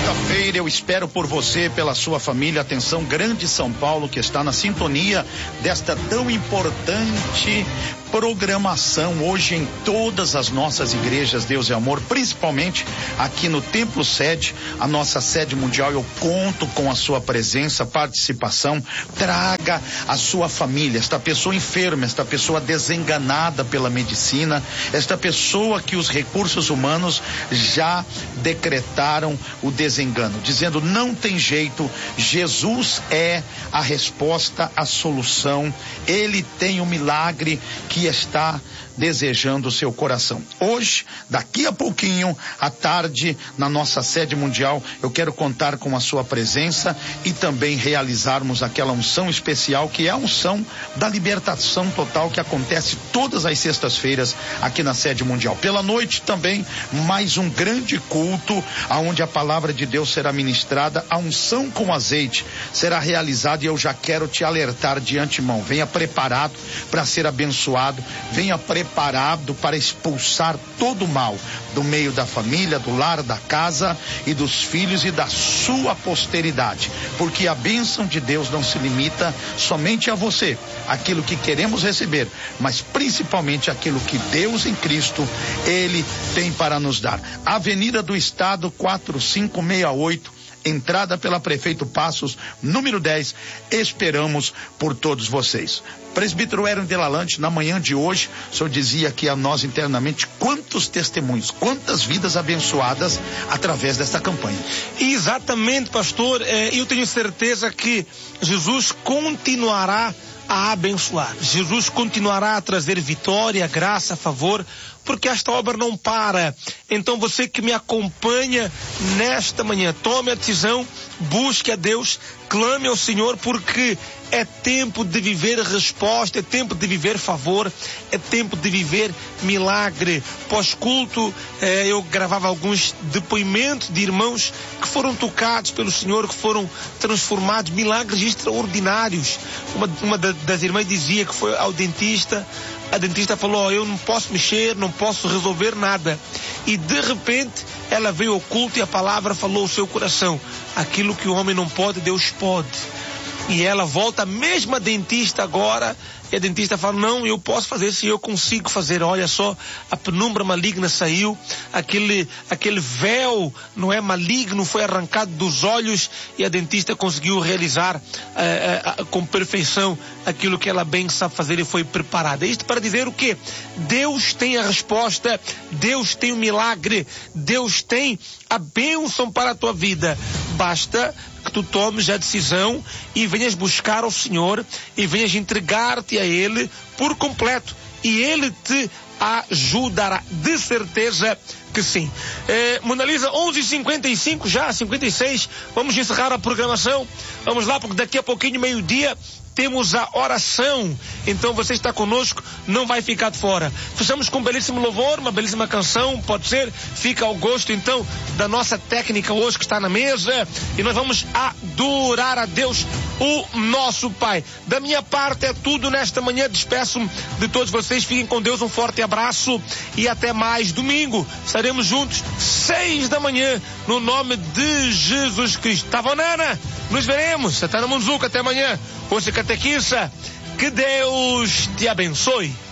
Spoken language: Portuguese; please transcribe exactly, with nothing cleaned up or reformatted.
quinta-feira eu espero por você, pela sua família. Atenção, Grande São Paulo, que está na sintonia desta tão importante programação hoje em todas as nossas igrejas Deus e Amor, principalmente aqui no Templo Sede, a nossa sede mundial. Eu conto com a sua presença, participação. Traga a sua família, esta pessoa enferma, esta pessoa desenganada pela medicina, esta pessoa que os recursos humanos já decretaram o desengano, dizendo não tem jeito. Jesus é a resposta, a solução. Ele tem o milagre que está desejando o seu coração. Hoje, daqui a pouquinho, à tarde, na nossa sede mundial, eu quero contar com a sua presença e também realizarmos aquela unção especial, que é a unção da libertação total, que acontece todas as sextas-feiras aqui na sede mundial. Pela noite também, mais um grande culto, aonde a palavra de Deus será ministrada, a unção com azeite será realizada, e eu já quero te alertar de antemão. Venha preparado para ser abençoado, venha preparado preparado para expulsar todo o mal do meio da família, do lar, da casa e dos filhos e da sua posteridade, porque a bênção de Deus não se limita somente a você, aquilo que queremos receber, mas principalmente aquilo que Deus em Cristo, Ele tem para nos dar. Avenida do Estado quatro cinco seis oito, entrada pela Prefeito Passos, número dez. Esperamos por todos vocês. Presbítero Aaron Delalante, na manhã de hoje, o senhor dizia aqui a nós internamente quantos testemunhos, quantas vidas abençoadas através desta campanha. Exatamente, pastor. É, eu tenho certeza que Jesus continuará a abençoar. Jesus continuará a trazer vitória, graça, favor, porque esta obra não para. Então você que me acompanha nesta manhã, tome a decisão, busque a Deus, clame ao Senhor, porque é tempo de viver resposta, é tempo de viver favor, é tempo de viver milagre. Pós-culto, eh, eu gravava alguns depoimentos de irmãos que foram tocados pelo Senhor, que foram transformados, milagres extraordinários. Uma, uma das irmãs dizia que foi ao dentista, a dentista falou, oh, eu não posso mexer, não posso resolver nada. E de repente, ela veio ao culto e a palavra falou ao seu coração, aquilo que o homem não pode, Deus pode. E ela volta, a mesma dentista agora, e a dentista fala, não, eu posso fazer se eu consigo fazer. Olha só, a penumbra maligna saiu, aquele, aquele véu, não é maligno, foi arrancado dos olhos, e a dentista conseguiu realizar eh, eh, com perfeição aquilo que ela bem sabe fazer e foi preparada. Isto para dizer o quê? Deus tem a resposta, Deus tem o milagre, Deus tem a bênção para a tua vida. Basta que tu tomes a decisão e venhas buscar ao Senhor e venhas entregar-te a Ele por completo, e Ele te ajudará, de certeza que sim. É, Mona Lisa, onze e cinquenta e cinco já, cinquenta e seis, vamos encerrar a programação, vamos lá, porque daqui a pouquinho, meio-dia, temos a oração. Então você está conosco, não vai ficar de fora. Fechamos com um belíssimo louvor, uma belíssima canção, pode ser, fica ao gosto então da nossa técnica hoje que está na mesa, e nós vamos adorar a Deus, o nosso Pai. Da minha parte é tudo nesta manhã, despeço-me de todos vocês, fiquem com Deus, um forte abraço e até mais. Domingo estaremos juntos, seis da manhã, no nome de Jesus Cristo. Tá bom, Nana? Nos veremos, Satana Munzuca, até amanhã. Hoje catequista, que Deus te abençoe.